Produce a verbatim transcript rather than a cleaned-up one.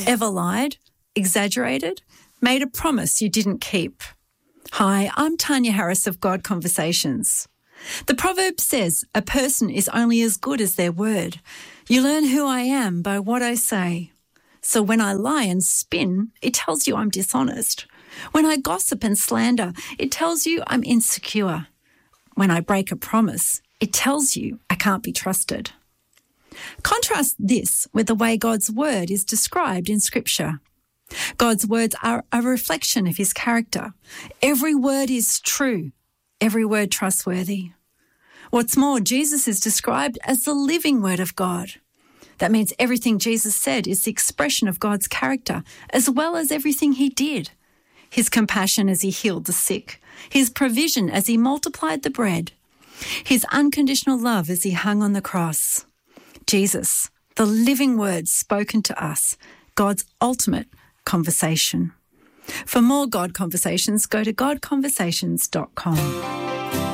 Ever lied, exaggerated, made a promise you didn't keep? Hi, I'm Tanya Harris of God Conversations. The proverb says a person is only as good as their word. You learn who I am by what I say. So when I lie and spin, it tells you I'm dishonest. When I gossip and slander, it tells you I'm insecure. When I break a promise, it tells you I can't be trusted. Contrast this with the way God's word is described in Scripture. God's words are a reflection of his character. Every word is true, every word trustworthy. What's more, Jesus is described as the living word of God. That means everything Jesus said is the expression of God's character, as well as everything he did. His compassion as he healed the sick, his provision as he multiplied the bread, his unconditional love as he hung on the cross. Jesus, the living word spoken to us, God's ultimate conversation. For more God Conversations, go to god conversations dot com.